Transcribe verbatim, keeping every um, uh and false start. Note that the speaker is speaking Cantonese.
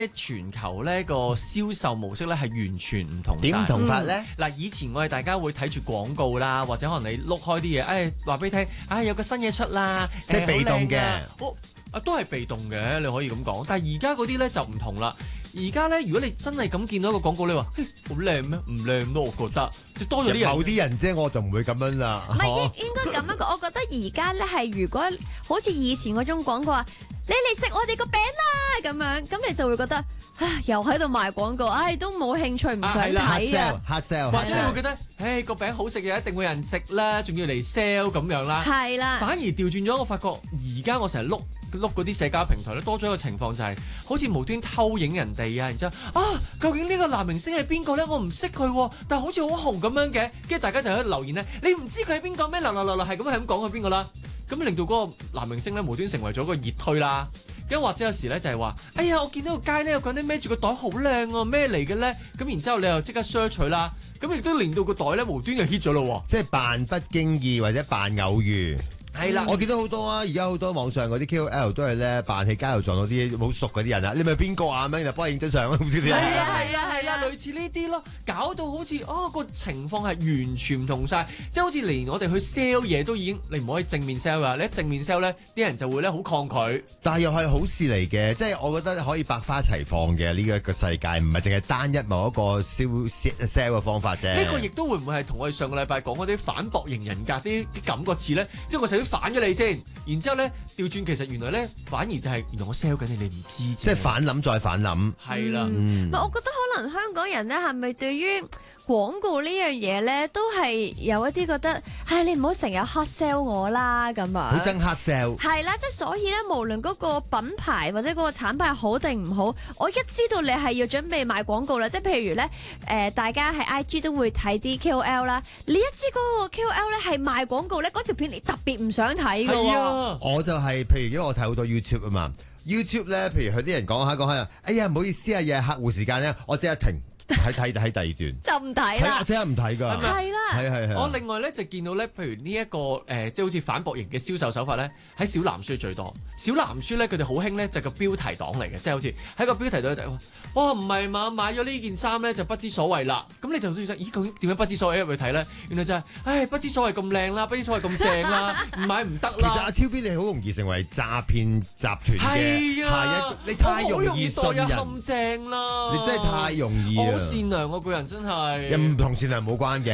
全球呢個銷售模式咧係完全唔同晒。 點唔同法咧？ 嗱、嗯，以前我哋大家會睇住廣告啦，或者可能你碌開啲嘢，誒話俾你聽，啊有個新嘢出啦， 即係被動嘅， 哦啊都係被動嘅，你可以咁講。但係而家嗰啲咧就唔同啦。而家咧，如果你真係咁見到一個廣告，你話好靚咩？唔靚咯，我覺得即多咗啲人。 某啲人啫，我就唔會咁樣啦。 唔係應應該咁樣講，我覺得而家咧係如果好似以前嗰種廣告話，你嚟食我哋個餅啦咁樣，咁你就會覺得啊，又喺度賣廣告，唉、哎，都冇興趣，唔想睇啊。 hard sell， 或者你會覺得，唉，個餅好食嘅，一定會有人食啦，仲要嚟 sell 咁樣啦。 係啦。 反而調轉咗，我發覺而家我成日碌。碌嗰啲社交平台咧，多咗一個情況就係、是，好似無端偷影人哋啊，然之後啊，究竟呢個男明星係邊個咧？我唔識佢，但係好似好紅咁樣嘅，跟住大家就喺度留言咧，你唔知佢係邊個咩？嗱嗱嗱嗱係咁係咁講佢邊個啦，咁令到嗰個男明星咧無端成為咗個熱推啦。咁或者有時咧就係話，哎呀，我見到個街咧有個人孭住個袋好靚喎，咩嚟嘅咧？咁然之後你又即刻 search 佢啦，咁亦都令到個袋咧無端就 hit 咗咯。即係扮不經意或者扮偶遇。 係啦， 我見到好多啊！而家好多網上嗰啲 K O L 都係咧扮喺街度撞到啲好熟嗰啲人啊！你咪邊個啊？咁樣就幫佢影張相啊！唔知啲係啊係啊係啊，類似呢啲咯，搞到好似哦個情況係完全唔同晒，即係好似連我哋去 sell 嘢都已經你唔可以正面 sell 噶，你一正面 sell 咧，啲人就會咧好抗拒。 但係又係好事嚟嘅，即係我覺得可以百花齊放嘅呢一個世界，唔係淨係單一某一個 sell sell 嘅方法啫。 呢個亦都會唔會係同我哋上個禮拜講嗰啲反駁型人格啲感覺似咧？即係我首先反咗你先。然之後咧，調轉其實原來咧，反而就係、是、原來我 sell 緊你，你唔知啫。 即係反諗再反諗。 係啦。 嗯，唔係、嗯，我覺得可能香港人咧，係咪對於廣告呢樣嘢咧，都係有一啲覺得，唉，你唔好成日 hard sell 我啦咁啊。 好憎 hard sell。 係啦，即係所以咧，無論嗰個品牌或者嗰個產品好定唔好，我一知道你係要準備賣廣告啦，即係譬如咧，誒、呃，大家喺 I G 都會睇啲 K O L 啦，你一知嗰個 K O L 咧係賣廣告咧，嗰條片你特別唔想睇㗎喎。啊、 我就係、是，譬如因為我睇好多 YouTube 啊嘛 ，YouTube 咧，譬如佢啲人講下講下，哎呀唔好意思啊，嘢客戶時間咧，我即刻停。睇睇睇第二段就唔睇啦， 即刻唔睇㗎， 係啦， 係係係。 我另外咧就見到咧，譬如呢、這、一個誒、呃，即係好似反駁型嘅銷售手法咧，喺小藍書最多。小藍書咧，佢哋好興咧，就係、個標題黨嚟嘅，即係好似喺個標題度就哇唔係嘛，買咗呢件衫咧就不知所謂啦。咁你就想咦究竟點樣不知所謂入去睇咧？原來就係、是、唉不知所謂咁靚啦，不知所謂咁正啦，唔買唔得啦。 其實阿超 B 你好容易成為詐騙集團嘅下一，你太容易信人， 陷阱啦， 你真係太容易啊！ 好善良個個人真係， 又唔同善良冇關嘅。